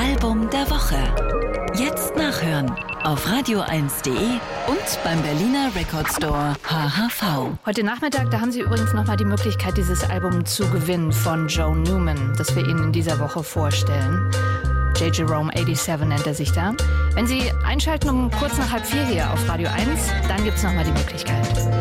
Album der Woche. Jetzt nachhören auf radio1.de und beim Berliner Record Store HHV. Heute Nachmittag, da haben Sie übrigens nochmal die Möglichkeit, dieses Album zu gewinnen von Joe Newman, das wir Ihnen in dieser Woche vorstellen. J. Jerome 87 nennt er sich da. Wenn Sie einschalten um kurz nach 3:30 hier auf Radio 1, dann gibt's nochmal die Möglichkeit.